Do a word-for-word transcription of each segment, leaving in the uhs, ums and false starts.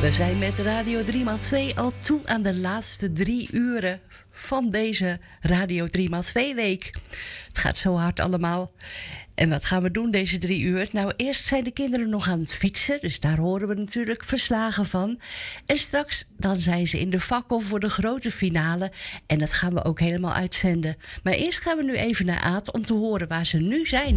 We zijn met Radio drie maal twee al toe aan de laatste drie uren van deze Radio drie maal twee week. Het gaat zo hard allemaal. En wat gaan we doen deze drie uur? Nou, eerst zijn de kinderen nog aan het fietsen, dus daar horen we natuurlijk verslagen van. En straks dan zijn ze in de fakkel voor de grote finale en dat gaan we ook helemaal uitzenden. Maar eerst gaan we nu even naar Aad om te horen waar ze nu zijn.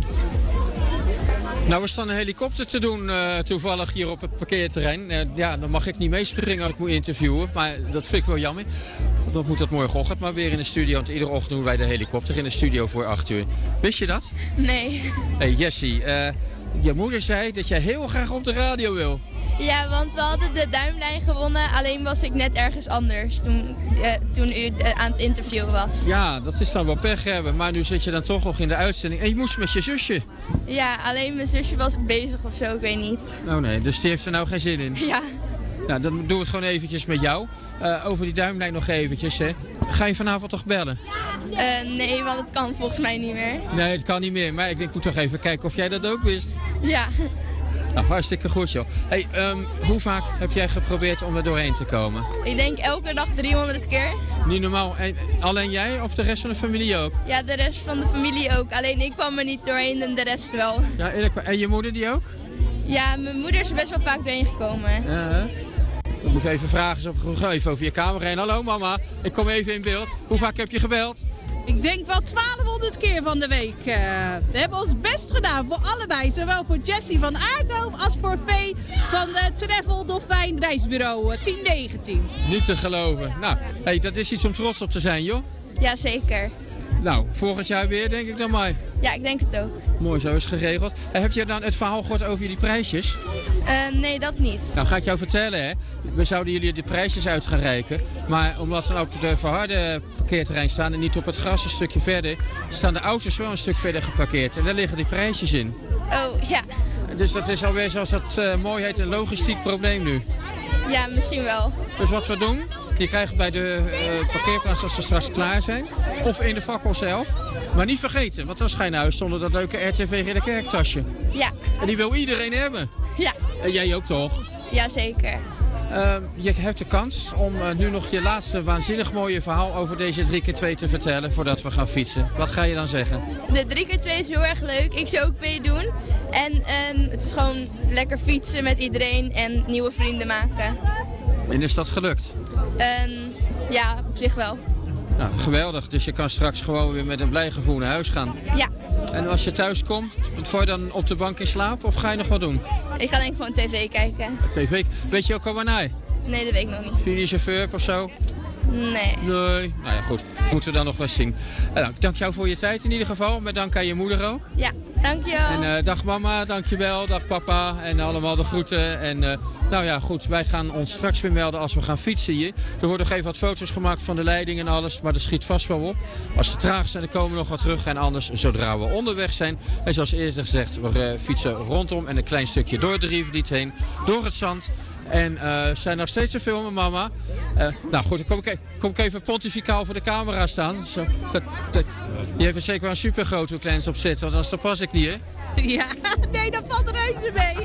Nou, we staan een helikopter te doen uh, toevallig hier op het parkeerterrein. Uh, ja, dan mag ik niet meespringen als ik moet interviewen, maar dat vind ik wel jammer. Dan moet dat morgenochtend maar weer in de studio, want iedere ochtend doen wij de helikopter in de studio voor acht uur. Wist je dat? Nee. Hey Jessie, uh, je moeder zei dat jij heel graag op de radio wil. Ja, want we hadden de duimlijn gewonnen, alleen was ik net ergens anders toen, uh, toen u uh, aan het interviewen was. Ja, dat is dan wel pech hebben, maar nu zit je dan toch nog in de uitzending en je moest met je zusje. Ja, alleen mijn zusje was bezig of zo, ik weet niet. Oh nee, dus die heeft er nou geen zin in? Ja. Nou, dan doen we het gewoon eventjes met jou. Uh, over die duimlijn nog eventjes, hè. Ga je vanavond toch bellen? Uh, nee, want het kan volgens mij niet meer. Nee, het kan niet meer, maar ik denk, ik moet toch even kijken of jij dat ook wist. Ja. Nou, hartstikke goed, joh. Hey, um, hoe vaak heb jij geprobeerd om er doorheen te komen? Ik denk elke dag driehonderd keer. Niet normaal. En alleen jij of de rest van de familie ook? Ja, de rest van de familie ook. Alleen ik kwam er niet doorheen en de rest wel. Ja, eerlijk. En je moeder die ook? Ja, mijn moeder is er best wel vaak doorheen gekomen. Ja, dan moet ik even vragen zo even over je kamer heen. Hallo mama, ik kom even in beeld. Hoe vaak heb je gebeld? Ik denk wel twaalfhonderd keer van de week. Uh, we hebben ons best gedaan voor allebei. Zowel voor Jessie van Aardhoom als voor Vee van de Travel Dolfijn Reisbureau uh, tien negentien. Niet te geloven. Nou, hey, dat is iets om trots op te zijn, joh. Ja, zeker. Nou, volgend jaar weer denk ik dan maar. Ja, ik denk het ook. Mooi, zo is het geregeld. Hey, heb je dan het verhaal gehoord over jullie prijsjes? Uh, nee, dat niet. Nou, ga ik jou vertellen, hè. We zouden jullie de prijsjes uit gaan reiken. Maar omdat we op de verharde parkeerterrein staan en niet op het gras een stukje verder, staan de auto's wel een stuk verder geparkeerd. En daar liggen die prijsjes in. Oh, ja. Dus dat is alweer, zoals dat uh, mooi heet, een logistiek probleem nu. Ja, misschien wel. Dus wat we doen, je krijgt bij de uh, parkeerplaats als ze straks klaar zijn. Of in de fakkel zelf. Maar niet vergeten, want dan schijn nou zonder dat leuke R T V Ridder Kerktasje. Ja. En die wil iedereen hebben. Ja. En jij ook toch? Ja, zeker. Uh, je hebt de kans om uh, nu nog je laatste waanzinnig mooie verhaal over deze drie keer twee te vertellen voordat we gaan fietsen. Wat ga je dan zeggen? De drie keer twee is heel erg leuk. Ik zou ook meedoen. En um, het is gewoon lekker fietsen met iedereen en nieuwe vrienden maken. En is dat gelukt? Um, ja, op zich wel. Nou, geweldig. Dus je kan straks gewoon weer met een blij gevoel naar huis gaan. Ja. En als je thuis komt, val je dan op de bank in slaap of ga je nog wat doen? Ik ga denk ik gewoon tv kijken. tv? Weet je ook al waarnaar? Nee, dat weet ik nog niet. Vind je een chauffeur of zo? Nee. Nee. Nou ja, goed. Moeten we dan nog wel zien. En nou, dank jou voor je tijd in ieder geval. Met dank aan je moeder ook. Ja, dankjewel. En uh, dag mama, dankjewel. Dag papa. En allemaal de groeten. En uh, nou ja, goed. Wij gaan ons straks weer melden als we gaan fietsen hier. Er worden nog even wat foto's gemaakt van de leiding en alles. Maar dat schiet vast wel op. Als ze traag zijn, dan komen we nog wat terug. En anders, zodra we onderweg zijn. En zoals eerder gezegd, we uh, fietsen rondom en een klein stukje door de Rivierdiet heen. Door het zand. En uh, zijn nog steeds te filmen, mama. Uh, nou goed, dan kom ik, kom ik even pontificaal voor de camera staan. Zo, dat, dat, je hebt er zeker wel een supergrote lens op zitten, want anders pas ik niet, hè? Ja, nee, dat valt reuze mee.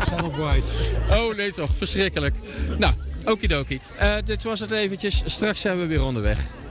Oh, nee toch, verschrikkelijk. Nou, okidoki. Uh, dit was het eventjes. Straks zijn we weer onderweg.